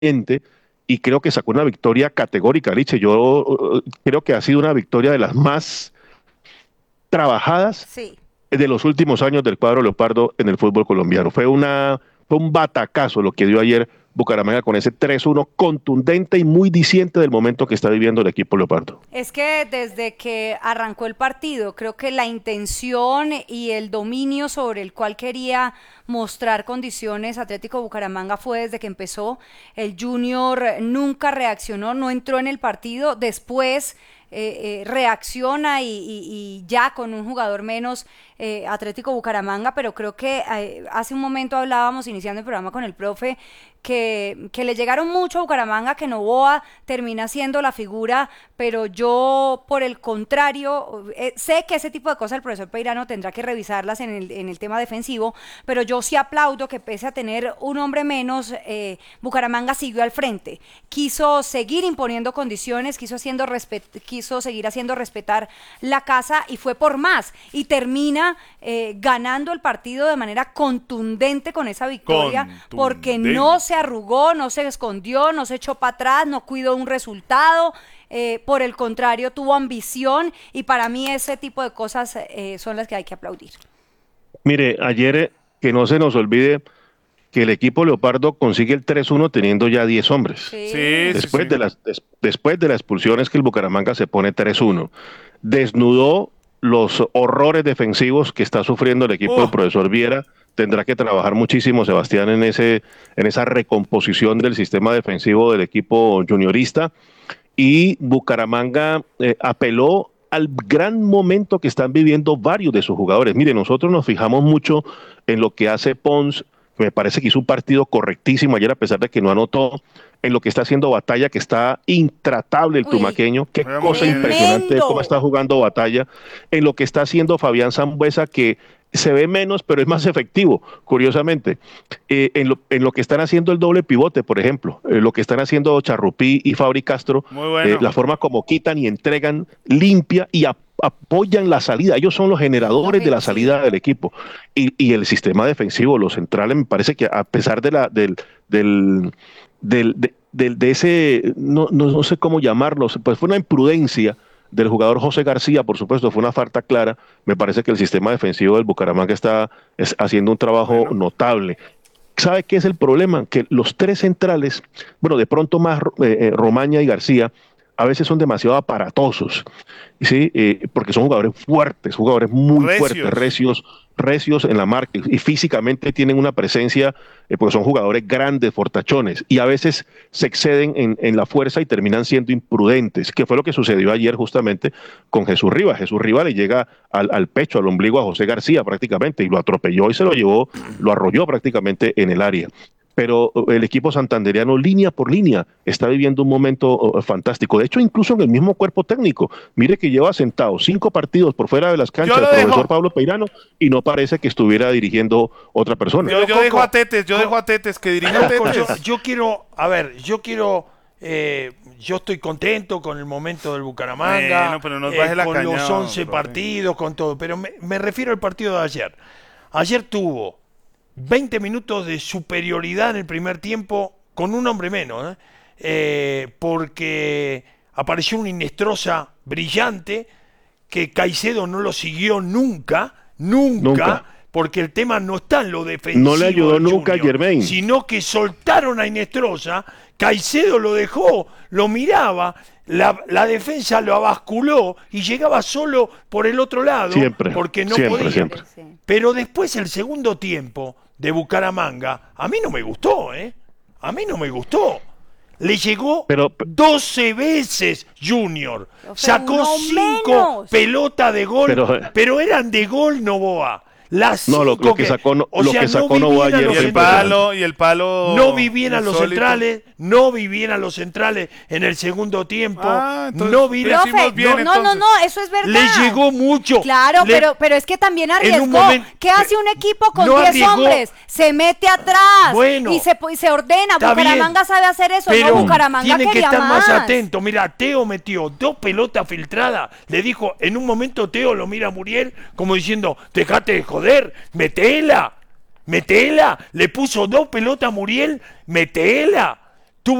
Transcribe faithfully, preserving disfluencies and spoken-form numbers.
y creo que sacó una victoria categórica, Liche. Yo uh, creo que ha sido una victoria de las más trabajadas Sí. de los últimos años del cuadro Leopardo en el fútbol colombiano. Fue, una, fue un batacazo lo que dio ayer Bucaramanga con ese tres uno contundente y muy diciente del momento que está viviendo el equipo Leopardo. Es que desde que arrancó el partido, creo que la intención y el dominio sobre el cual quería mostrar condiciones Atlético Bucaramanga fue desde que empezó. El Junior nunca reaccionó, no entró en el partido. Después eh, eh, reacciona y, y, y ya con un jugador menos eh, Atlético Bucaramanga, pero creo que eh, hace un momento hablábamos, iniciando el programa con el profe, que, que le llegaron mucho a Bucaramanga, que Novoa termina siendo la figura, pero yo, por el contrario, eh, sé que ese tipo de cosas el profesor Peirano tendrá que revisarlas en el, en el tema defensivo, pero yo sí aplaudo que pese a tener un hombre menos, eh, Bucaramanga siguió al frente, quiso seguir imponiendo condiciones, quiso, haciendo respet quiso seguir haciendo respetar la casa y fue por más, y termina eh, ganando el partido de manera contundente con esa victoria, contundente. Porque no se arrugó, no se escondió, no se echó para atrás, no cuidó un resultado, eh, por el contrario tuvo ambición, y para mí ese tipo de cosas eh, son las que hay que aplaudir. Mire, ayer eh, que no se nos olvide que el equipo Leopardo consigue el tres uno teniendo ya diez hombres. Sí. Sí, después, sí, sí. De las, des, después de la expulsión es que el Bucaramanga se pone tres uno. Desnudó los horrores defensivos que está sufriendo el equipo oh. del profesor Viera. Tendrá que trabajar muchísimo Sebastián en, ese, en esa recomposición del sistema defensivo del equipo juniorista. Y Bucaramanga eh, apeló al gran momento que están viviendo varios de sus jugadores. Mire, nosotros nos fijamos mucho en lo que hace Pons. Me parece que hizo un partido correctísimo ayer, a pesar de que no anotó, en lo que está haciendo Batalla, que está intratable el Uy, tumaqueño. Qué cosa tremendo. Impresionante cómo está jugando Batalla. En lo que está haciendo Fabián Sambuesa, que se ve menos, pero es más efectivo, curiosamente. Eh, en, lo, en lo que están haciendo el doble pivote, por ejemplo, eh, lo que están haciendo Charrupí y Fabri Castro, Muy bueno. eh, la forma como quitan y entregan limpia y a, apoyan la salida. Ellos son los generadores okay, de la salida sí. del equipo. Y, y el sistema defensivo, los centrales, me parece que a pesar de la del... del Del, de, de, de ese, no, no, no sé cómo llamarlo, pues fue una imprudencia del jugador José García, por supuesto, fue una falta clara. Me parece que el sistema defensivo del Bucaramanga está es, haciendo un trabajo bueno. notable. ¿Sabe qué es el problema? Que los tres centrales, bueno, de pronto más eh, Romaña y García, a veces son demasiado aparatosos, ¿sí? Eh, porque son jugadores fuertes, jugadores muy recios. fuertes, recios, recios en la marca, y físicamente tienen una presencia, eh, porque son jugadores grandes, fortachones, y a veces se exceden en, en la fuerza y terminan siendo imprudentes, que fue lo que sucedió ayer justamente con Jesús Rivas. Jesús Rivas le llega al, al pecho, al ombligo a José García prácticamente, y lo atropelló y se lo llevó, lo arrolló prácticamente en el área. Pero el equipo santandereano, línea por línea, está viviendo un momento uh, fantástico. De hecho, incluso en el mismo cuerpo técnico. Mire que lleva sentado cinco partidos por fuera de las canchas el profesor dejo. Pablo Peirano, y no parece que estuviera dirigiendo otra persona. Yo, yo dejo a Tetes, yo dejo a Tetes que dirija a Tetes. Yo, yo quiero, a ver, yo quiero... Eh, yo estoy contento con el momento del Bucaramanga, bueno, pero nos eh, baje la con cañón, los once profe. partidos, con todo. Pero me, me refiero al partido de ayer. Ayer tuvo veinte minutos de superioridad en el primer tiempo con un hombre menos, ¿eh? Eh, porque apareció una Inestrosa brillante que Caicedo no lo siguió nunca, nunca, nunca. Porque el tema no está en lo defensivo. No le ayudó nunca Junior, a Germain. Sino que soltaron a Inestrosa, Caicedo lo dejó, lo miraba, la, la defensa lo abasculó y llegaba solo por el otro lado. Siempre, porque no siempre, podía. Siempre. Pero después el segundo tiempo de Bucaramanga, a mí no me gustó, ¿eh? A mí no me gustó. Le llegó pero, doce veces Junior. Sacó no cinco pelotas de gol, pero, pero eran de gol, Novoa. Las no, lo, lo que, que sacó, no, o lo sea, que sacó no Novoa ayer. Y el palo, y el palo. No vi bien a los centrales, no vi bien a los centrales en el segundo tiempo. Ah, entonces, no vi profe, bien, no, no, no, no, eso es verdad. Le llegó mucho. Claro, le, pero, pero es que también arriesgó. Momento, ¿Qué hace un equipo con no diez hombres? Se mete atrás bueno, y, se, y se ordena. Bucaramanga bien, sabe hacer eso, pero no, Bucaramanga tiene que estar más. más atento. Mira, Teo metió dos pelotas filtradas. Le dijo, en un momento Teo lo mira a Muriel como diciendo, dejate de joder, metela, metela. Le puso dos pelotas a Muriel, metela.